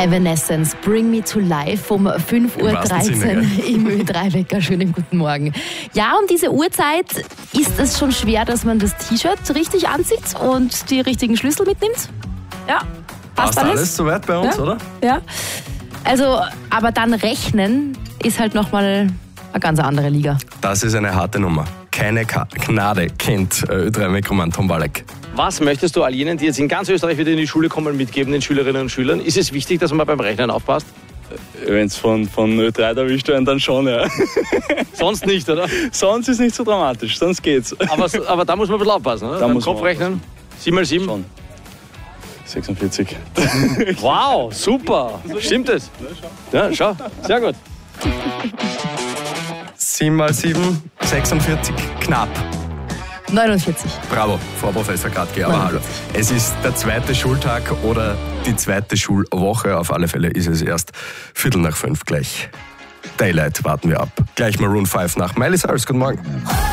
Evanescence, Bring Me to Life um 5.13 Uhr im Ö3-Wecker. Schönen guten Morgen. Ja, um diese Uhrzeit ist es schon schwer, dass man das T-Shirt richtig anzieht und die richtigen Schlüssel mitnimmt. Ja, passt alles soweit bei uns, ja, oder? Ja. Also, aber dann rechnen ist halt nochmal eine ganz andere Liga. Das ist eine harte Nummer. Keine Gnade kennt Ö3-Weckermann Tom Walek. Was möchtest du all jenen, die jetzt in ganz Österreich wieder in die Schule kommen, mitgeben, den Schülerinnen und Schülern? Ist es wichtig, dass man beim Rechnen aufpasst? Wenn es von Ö3 erwischt werden, dann schon, ja. Sonst nicht, oder? Sonst ist nicht so dramatisch, sonst geht's. Aber da muss man ein bisschen aufpassen, oder? Da beim muss man Kopfrechnen? 7 mal 7? Schon. 46. Wow, super. Stimmt es? Ja, schau. Sehr gut. 7 mal 7, 46, knapp. 49. Bravo, Frau Professor Gradke, aber hallo. Es ist der zweite Schultag oder die zweite Schulwoche. Auf alle Fälle ist es erst 4:45 gleich. Daylight warten wir ab. Gleich Maroon 5 nach Miley Cyrus. Guten Morgen.